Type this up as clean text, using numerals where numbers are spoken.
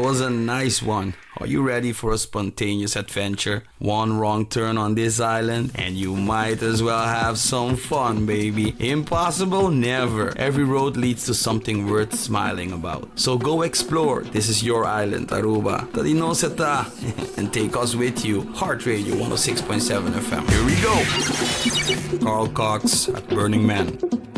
was a nice one. Are you ready for a spontaneous adventure? One wrong turn on this island and you might as well have some fun, baby. Impossible? Never. Every road leads to something worth smiling about. So go explore. This is your island, Aruba. Tadinoseta. And take us with you. Heart Radio 106.7 FM. Here we go. Carl Cox at Burning Man.